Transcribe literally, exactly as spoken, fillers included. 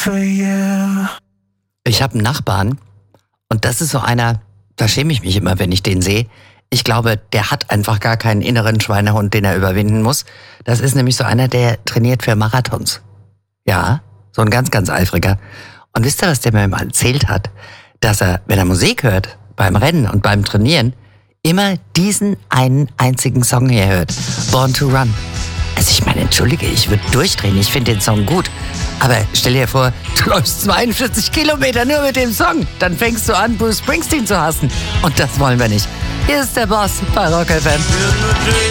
for you. Ich habe einen Nachbarn und das ist so einer, da schäme ich mich immer, wenn ich den sehe. Ich glaube, der hat einfach gar keinen inneren Schweinehund, den er überwinden muss. Das ist nämlich so einer, der trainiert für Marathons. Ja, so ein ganz, ganz eifriger. Und wisst ihr, was der mir mal erzählt hat? Dass er, wenn er Musik hört, beim Rennen und beim Trainieren, immer diesen einen einzigen Song hier hört. Born to Run. Also ich meine, entschuldige, ich würde durchdrehen, ich finde den Song gut. Aber stell dir vor, du läufst zweiundvierzig Kilometer nur mit dem Song. Dann fängst du an, Bruce Springsteen zu hassen. Und das wollen wir nicht. Hier ist der Boss bei Rock F M.